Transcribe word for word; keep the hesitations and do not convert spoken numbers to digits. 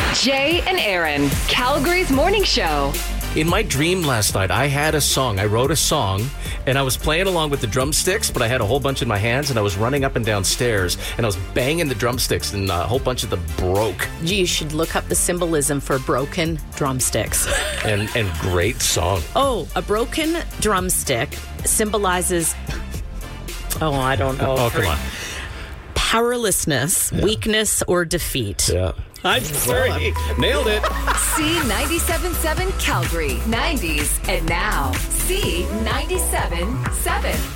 Jay and Aaron, Calgary's morning show. In my dream last night, I had a song. I wrote a song, and I was playing along with the drumsticks, but I had a whole bunch in my hands, and I was running up and down stairs, and I was banging the drumsticks, and a whole bunch of them broke. You should look up the symbolism for broken drumsticks. and and great song. Oh, a broken drumstick symbolizes... Oh, I don't know. Oh, come on. Powerlessness, Yeah. weakness, or defeat. Yeah. I'm sorry. Nailed it. C ninety-seven point seven Calgary, nineties, and now C ninety-seven point seven.